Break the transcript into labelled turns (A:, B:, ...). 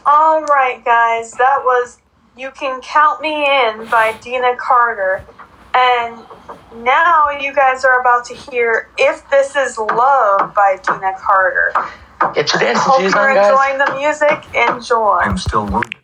A: All right, guys, that was You Can Count Me In by Deana Carter. And now you guys are about to hear If This Is Love by Deana Carter.
B: Get your dance
A: Hope
B: shoes
A: you're
B: on, guys.
A: enjoying the music. Enjoy.
C: I'm still wounded.